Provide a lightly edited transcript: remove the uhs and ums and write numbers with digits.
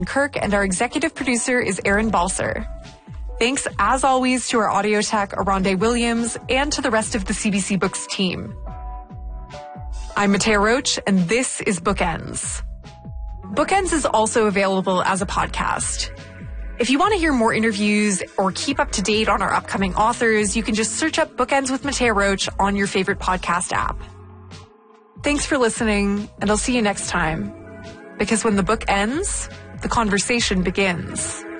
Kirk, and our executive producer is Aaron Balser. Thanks, as always, to our audio tech, Aronde Williams, and to the rest of the CBC Books team. I'm Matea Roach, and this is Bookends. Bookends is also available as a podcast. If you want to hear more interviews or keep up to date on our upcoming authors, you can just search up Bookends with Matea Roach on your favorite podcast app. Thanks for listening, and I'll see you next time. Because when the book ends, the conversation begins.